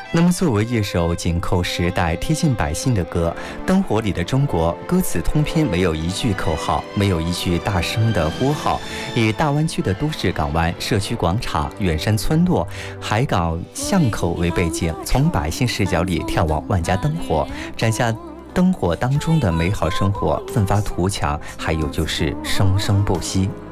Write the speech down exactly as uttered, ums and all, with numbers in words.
那么，作为一首紧扣时代、贴近百姓的歌，《灯火里的中国》歌词通篇没有一句口号，没有一句大声的呼号，以大湾区的都市港湾、社区广场、远山村落、海港巷口为背景，从百姓视角里眺望万家灯火，展下灯火当中的美好生活，奋发图强，还有就是生生不息。